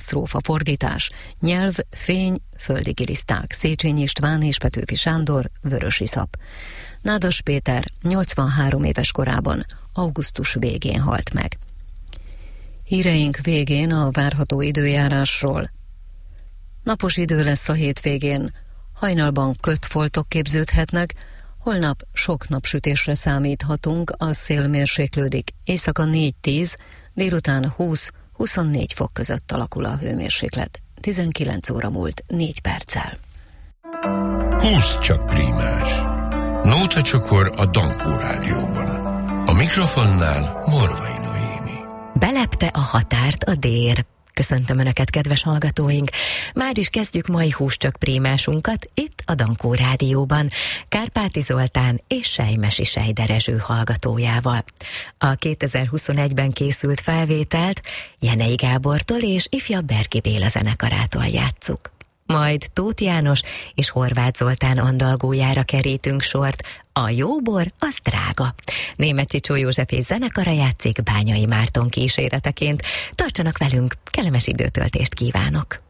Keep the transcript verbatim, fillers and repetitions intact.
katasztrófa fordítás, nyelv, fény, földi giliszták, Széchenyi István és Petőfi Sándor, vörösiszap. Nádas Péter nyolcvanhárom éves korában augusztus végén halt meg. Híreink végén a várható időjárásról. Napos idő lesz a hétvégén, hajnalban kötfoltok képződhetnek, holnap sok napsütésre számíthatunk, a szél mérséklődik, éjszaka négy-tíz, délután húsz-huszonnégy fok között alakul a hőmérséklet. tizenkilenc óra múlt négy perccel. húsz csak prímás. Nóta csokor a Dankó Rádióban. A mikrofonnál Morvai Noémi. Belepte a határt a dér. Köszöntöm Önöket, kedves hallgatóink! Már is kezdjük mai húscsök prímásunkat itt a Dankó Rádióban, Kárpáti Zoltán és Sejmesi Sejderezső hallgatójával. A kétezer-huszonegyben készült felvételt Jenei Gábortól és ifjabb Berki Béla zenekarától játsszuk. Majd Tóth János és Horváth Zoltán andalgójára kerítünk sort, a jó bor az drága. Németh Csicsó József és zenekara játszik Bányai Márton kíséreteként. Tartsanak velünk, kellemes időtöltést kívánok!